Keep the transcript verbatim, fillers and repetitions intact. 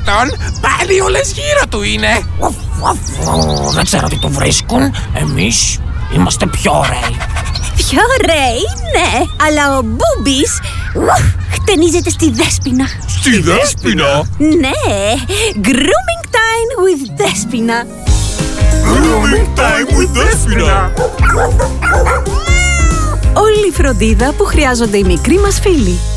τουλάχιστον πάλι όλες γύρω του είναι. Δεν ξέρω τι του βρίσκουν. Εμείς είμαστε πιο ωραίοι. Πιο ωραίοι, ναι. Αλλά ο Μπούμπης χτενίζεται στη Δέσποινα. Στη Δέσποινα? Ναι. Grooming time with Δέσποινα. Grooming time with Δέσποινα. Όλη η φροντίδα που χρειάζονται οι μικροί μας φίλοι.